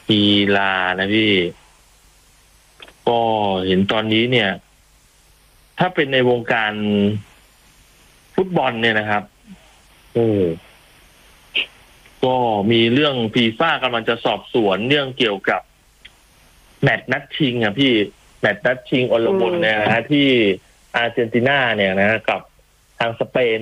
กีฬานะพี่ก็เห็นตอนนี้เนี่ย ถ้าเป็นในวงการฟุตบอลเนี่ยนะครับโอ้ก็มีเรื่องฟีฟ่ากำลังจะสอบสวนเรื่องเกี่ยวกับแมตช์นัดชิงอ่ะพี่แมตช์นัดชิงอลมุนเนี่ยนะฮะที่อาร์เจนตินาเนี่ยนะกับทางสเปน